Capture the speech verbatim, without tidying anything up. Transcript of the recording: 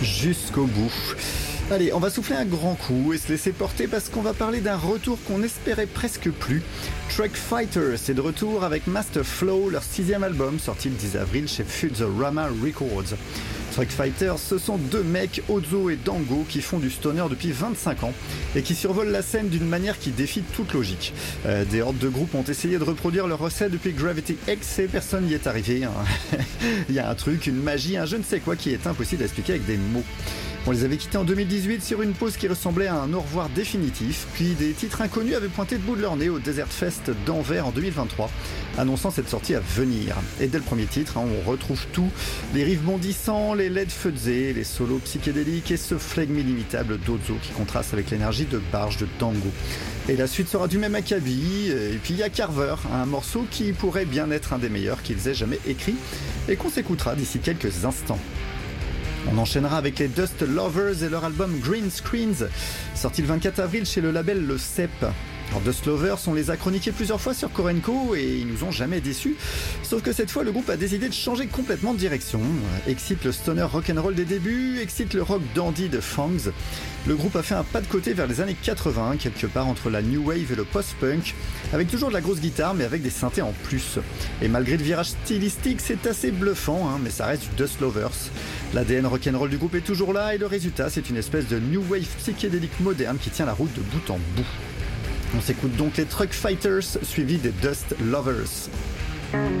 jusqu'au bout. Allez, on va souffler un grand coup et se laisser porter parce qu'on va parler d'un retour qu'on espérait presque plus. Truck Fighters est de retour avec Master Flow, leur sixième album sorti le dix avril chez Futurama Records. Truck Fighters, ce sont deux mecs, Ozo et Dango, qui font du stoner depuis vingt-cinq ans et qui survolent la scène d'une manière qui défie toute logique. Euh, des hordes de groupes ont essayé de reproduire leur recette depuis Gravity X et personne n'y est arrivé. Hein. Il y a un truc, une magie, un je ne sais quoi qui est impossible à expliquer avec des mots. On les avait quittés en deux mille dix-huit sur une pause qui ressemblait à un au revoir définitif, puis des titres inconnus avaient pointé de bout de leur nez au Desert Fest d'Anvers en deux mille vingt-trois, annonçant cette sortie à venir. Et dès le premier titre, hein, on retrouve tout, les riffs bondissants, les L E D fuzzés, les solos psychédéliques et ce flegme inimitable d'Ozo qui contraste avec l'énergie de Barge de Dango. Et la suite sera du même acabit, et puis il y a Carver, un morceau qui pourrait bien être un des meilleurs qu'ils aient jamais écrit, et qu'on s'écoutera d'ici quelques instants. On enchaînera avec les Dust Lovers et leur album Green Screens, sorti le vingt-quatre avril chez le label Le Cep. Alors Dust Lovers, on les a chroniqués plusieurs fois sur Korenko et ils nous ont jamais déçus. Sauf que cette fois, le groupe a décidé de changer complètement de direction. Excite le stoner rock'n'roll des débuts, excite le rock dandy de Fangs. Le groupe a fait un pas de côté vers les années quatre-vingts, quelque part entre la new wave et le post-punk, avec toujours de la grosse guitare mais avec des synthés en plus. Et malgré le virage stylistique, c'est assez bluffant, hein, mais ça reste du Dust Lovers. L'A D N rock'n'roll du groupe est toujours là et le résultat, c'est une espèce de new wave psychédélique moderne qui tient la route de bout en bout. On s'écoute donc les Truck Fighters suivis des Dust Lovers.